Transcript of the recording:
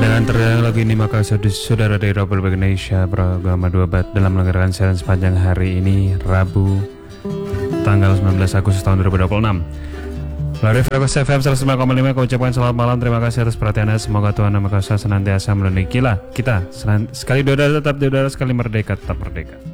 Dengan terdengar lagu ini maka saudara dari Rob Indonesia Programa 2 Bat dalam mendengarkan siaran sepanjang hari ini Rabu tanggal 19 Agustus tahun 2026 melalui frekuensi FM 105,5. Aku ucapkan selamat malam, terima kasih atas perhatiannya. Semoga Tuhan Yang Maha Kuasa senantiasa melindungi kita sekali di udara tetap di udara, sekali merdeka tetap merdeka.